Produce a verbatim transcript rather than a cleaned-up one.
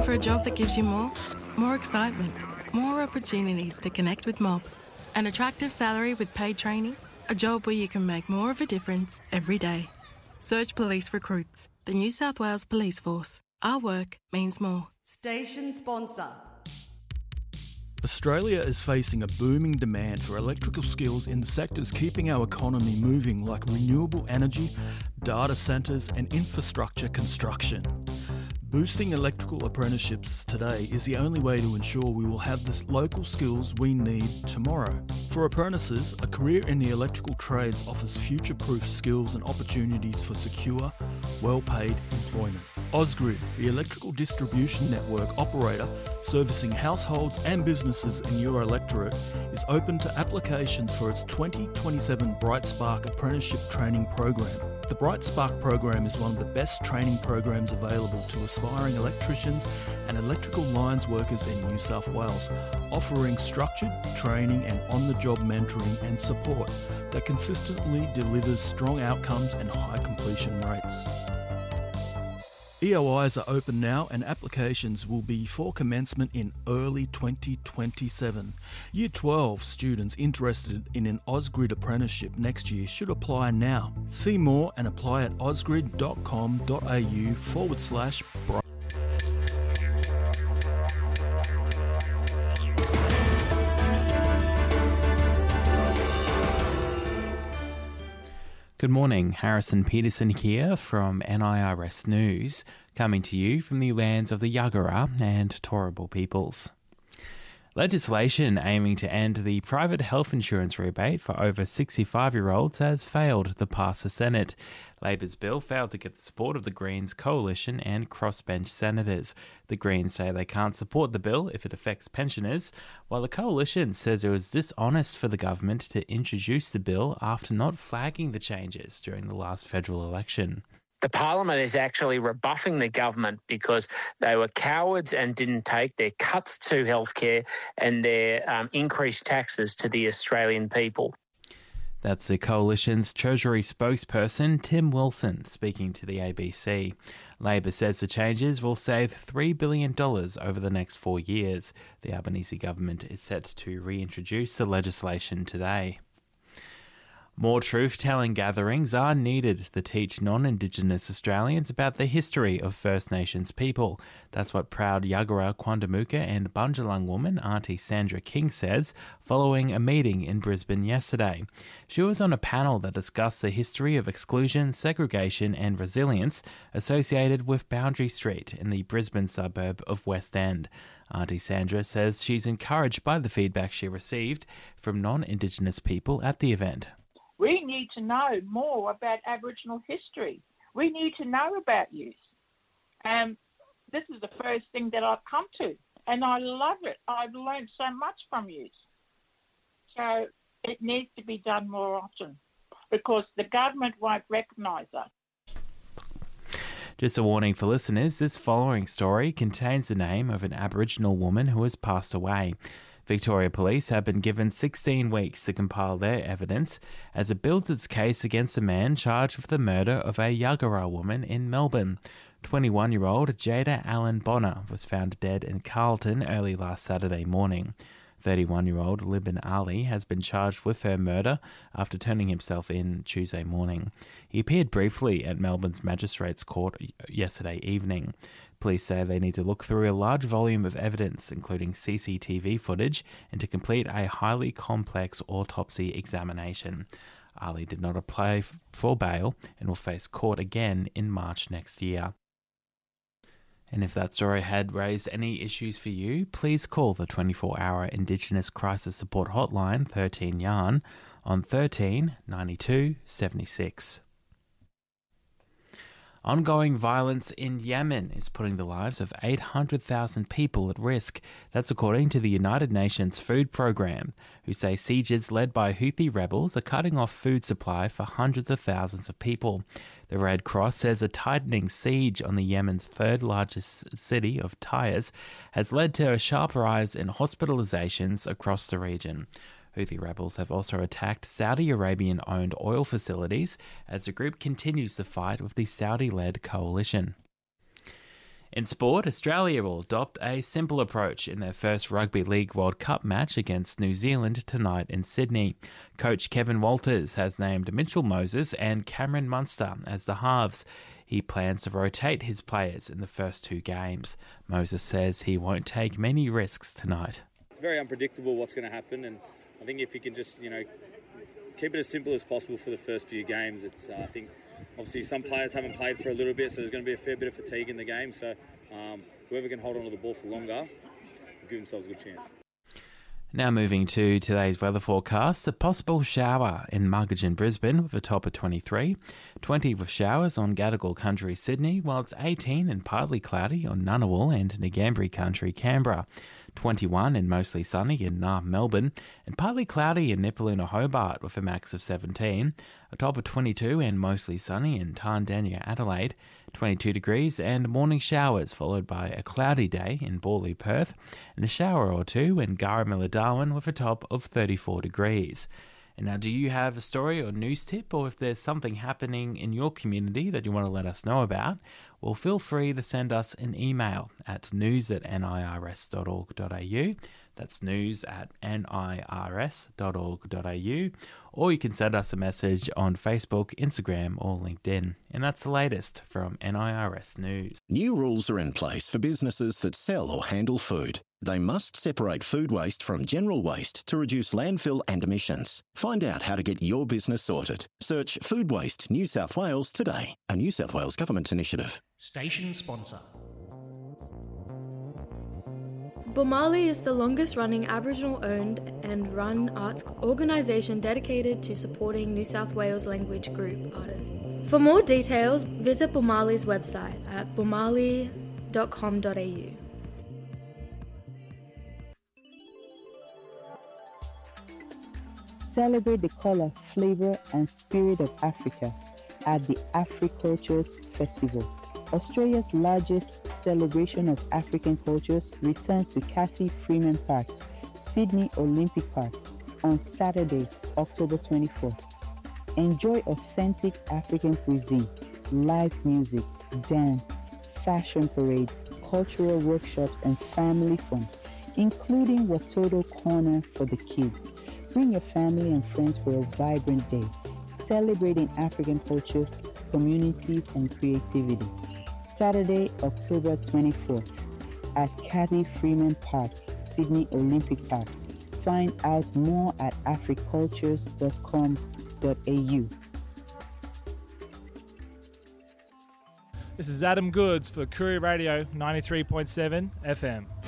for a job that gives you more? More excitement, more opportunities to connect with mob, an attractive salary with paid training, a job where you can make more of a difference every day. Search Police Recruits, the New South Wales Police Force. Our work means more. Station sponsor. Australia is facing a booming demand for electrical skills in the sectors keeping our economy moving, like renewable energy, data centres and infrastructure construction. Boosting electrical apprenticeships today is the only way to ensure we will have the local skills we need tomorrow. For apprentices, a career in the electrical trades offers future-proof skills and opportunities for secure, well-paid employment. Ausgrid, the electrical distribution network operator servicing households and businesses in your electorate, is open to applications for its twenty twenty-seven Bright Spark Apprenticeship Training Program. The Bright Spark program is one of the best training programs available to aspiring electricians and electrical lines workers in New South Wales, offering structured training and on-the-job mentoring and support that consistently delivers strong outcomes and high completion rates. E O Is are open now and applications will be for commencement in early twenty twenty-seven. Year twelve students interested in an Ausgrid apprenticeship next year should apply now. See more and apply at ausgrid.com.au forward slash bright. Good morning, Harrison Peterson here from N I R S News, coming to you from the lands of the Yagara and Turrbal peoples. Legislation aiming to end the private health insurance rebate for over sixty-five-year-olds has failed to pass the Senate. Labor's bill failed to get the support of the Greens coalition and crossbench senators. The Greens say they can't support the bill if it affects pensioners, while the coalition says it was dishonest for the government to introduce the bill after not flagging the changes during the last federal election. The Parliament is actually rebuffing the government because they were cowards and didn't take their cuts to healthcare and their um, increased taxes to the Australian people. That's the Coalition's Treasury spokesperson, Tim Wilson, speaking to the A B C. Labor says the changes will save three billion dollars over the next four years. The Albanese government is set to reintroduce the legislation today. More truth-telling gatherings are needed to teach non-Indigenous Australians about the history of First Nations people. That's what proud Yagara, Quandamooka and Bundjalung woman Auntie Sandra King says following a meeting in Brisbane yesterday. She was on a panel that discussed the history of exclusion, segregation and resilience associated with Boundary Street in the Brisbane suburb of West End. Auntie Sandra says she's encouraged by the feedback she received from non-Indigenous people at the event. We need to know more about Aboriginal history. We need to know about youth. Um, this is the first thing that I've come to, and I love it. I've learned so much from youth. So it needs to be done more often because the government won't recognise us. Just a warning for listeners, this following story contains the name of an Aboriginal woman who has passed away. Victoria Police have been given sixteen weeks to compile their evidence as it builds its case against a man charged with the murder of a Yagara woman in Melbourne. twenty-one-year-old Jada Allen Bonner was found dead in Carlton early last Saturday morning. thirty-one-year-old Libin Ali has been charged with her murder after turning himself in Tuesday morning. He appeared briefly at Melbourne's Magistrates Court yesterday evening. Police say they need to look through a large volume of evidence, including C C T V footage, and to complete a highly complex autopsy examination. Ali did not apply for bail and will face court again in March next year. And if that story had raised any issues for you, please call the twenty-four hour Indigenous Crisis Support Hotline thirteen Yarn on thirteen ninety-two seventy-six. Ongoing violence in Yemen is putting the lives of eight hundred thousand people at risk. That's according to the United Nations Food Programme, who say sieges led by Houthi rebels are cutting off food supply for hundreds of thousands of people. The Red Cross says a tightening siege on the Yemen's third largest city of Taiz has led to a sharp rise in hospitalizations across the region. Houthi rebels have also attacked Saudi Arabian-owned oil facilities as the group continues the fight with the Saudi-led coalition. In sport, Australia will adopt a simple approach in their first Rugby League World Cup match against New Zealand tonight in Sydney. Coach Kevin Walters has named Mitchell Moses and Cameron Munster as the halves. He plans to rotate his players in the first two games. Moses says he won't take many risks tonight. It's very unpredictable what's going to happen, and I think if you can just, you know, keep it as simple as possible for the first few games, it's, uh, I think, obviously some players haven't played for a little bit, so there's going to be a fair bit of fatigue in the game. So um, whoever can hold on to the ball for longer will give themselves a good chance. Now moving to today's weather forecast. A possible shower in Muggeridge, Brisbane with a top of twenty-three. twenty with showers on Gadigal Country, Sydney, while it's eighteen and partly cloudy on Ngunnawal and Ngambri Country, Canberra. twenty-one and mostly sunny in Naarm, Melbourne, and partly cloudy in Nipaluna, Hobart with a max of seventeen. A top of twenty-two and mostly sunny in Tarndanya, Adelaide. twenty-two degrees and morning showers, followed by a cloudy day in Borley, Perth, and a shower or two in Garramilla, Darwin with a top of thirty-four degrees. And now, do you have a story or news tip, or if there's something happening in your community that you want to let us know about, well, feel free to send us an email at news at nirs dot org dot a u. That's news at nirs dot org dot a u. Or you can send us a message on Facebook, Instagram, or LinkedIn. And that's the latest from N I R S News. New rules are in place for businesses that sell or handle food. They must separate food waste from general waste to reduce landfill and emissions. Find out how to get your business sorted. Search Food Waste New South Wales today, a New South Wales government initiative. Station sponsor. Bomali is the longest-running Aboriginal-owned and run arts organisation dedicated to supporting New South Wales language group artists. For more details, visit Bomali's website at bomali dot com dot a u. Celebrate the colour, flavour and spirit of Africa at the Africultures Festival. Australia's largest celebration of African cultures returns to Cathy Freeman Park, Sydney Olympic Park, on Saturday, October twenty-fourth. Enjoy authentic African cuisine, live music, dance, fashion parades, cultural workshops, and family fun, including Watoto Corner for the kids. Bring your family and friends for a vibrant day, celebrating African cultures, communities, and creativity. Saturday, October twenty-fourth, at Cathy Freeman Park, Sydney Olympic Park. Find out more at africultures dot com dot a u. This is Adam Goods for Courier Radio ninety-three point seven F M.